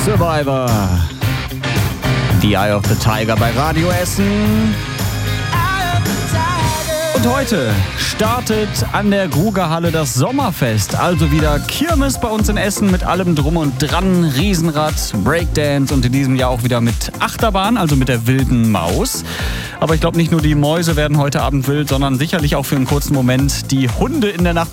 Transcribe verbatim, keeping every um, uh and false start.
Survivor. The Eye of the Tiger bei Radio Essen. Und heute startet an der Grugerhalle das Sommerfest. Also wieder Kirmes bei uns in Essen mit allem Drum und Dran. Riesenrad, Breakdance und in diesem Jahr auch wieder mit Achterbahn, also mit der wilden Maus. Aber ich glaube, nicht nur die Mäuse werden heute Abend wild, sondern sicherlich auch für einen kurzen Moment die Hunde in der Nacht